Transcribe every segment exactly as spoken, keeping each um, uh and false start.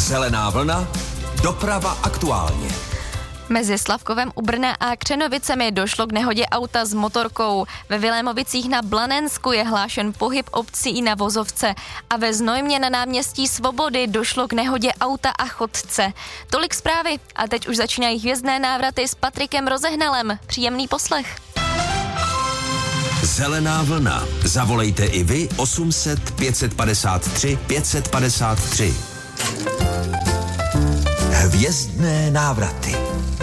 Zelená vlna, doprava aktuálně. Mezi Slavkovem u Brna a Křenovicemi došlo k nehodě auta s motorkou. Ve Vilémovicích na Blanensku je hlášen pohyb obcí i na vozovce a ve Znojmě na náměstí Svobody došlo k nehodě auta a chodce. Tolik zprávy a teď už začínají hvězdné návraty s Patrikem Rozehnalem. Příjemný poslech. Zelená vlna. Zavolejte i vy osm set pět padesát tři pět padesát tři. Hvězdné návraty.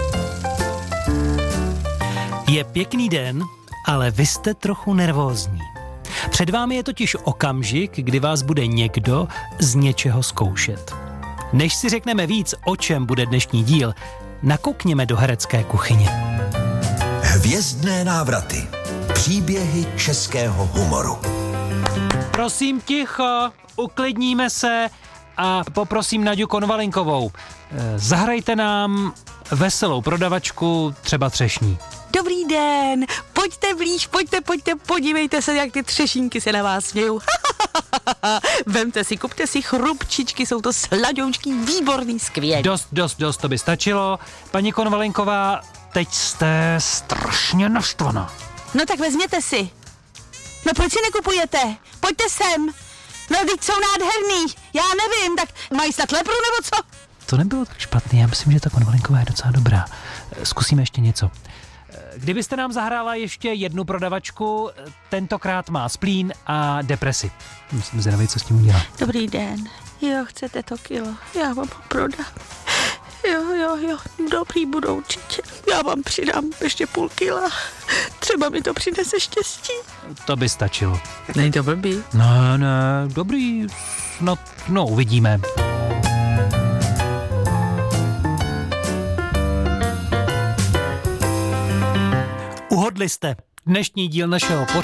Je pěkný den, ale vy jste trochu nervózní. Před vámi je totiž okamžik, kdy vás bude někdo z něčeho zkoušet. Než si řekneme víc, o čem bude dnešní díl, nakoukněme do herecké kuchyně. Hvězdné návraty. Příběhy českého humoru. Prosím ticho, uklidníme se a poprosím Naďu Konvalinkovou. Zahrajte nám veselou prodavačku, třeba třešní. Dobrý den, pojďte blíž, pojďte, pojďte, podívejte se, jak ty třešínky se na vás smějou. Vemte si, kupte si chrupčičky, jsou to sladoučky, výborný, skvělý. Dost, dost, dost, to by stačilo. Paní Konvalinková, teď jste strašně naštvaná. No tak vezměte si. No proč si nekupujete? Pojďte sem. No teď jsou nádherný, já nevím, tak mají snad lepru nebo co? To nebylo tak špatný, já myslím, že ta Konvalinková je docela dobrá. Zkusíme ještě něco. Kdybyste nám zahrála ještě jednu prodavačku, tentokrát má splín a depresi. Myslím zvědavý, co s tím udělá. Dobrý den, jo, chcete to kilo, já vám ho prodám. Jo, jo, jo, dobrý budou určitě. Já vám přidám ještě půl kila. Třeba mi to přinese štěstí. To by stačilo. Není to blbý? Ne, ne, dobrý, no, no uvidíme. Uhodli jste dnešní díl našeho pořadu.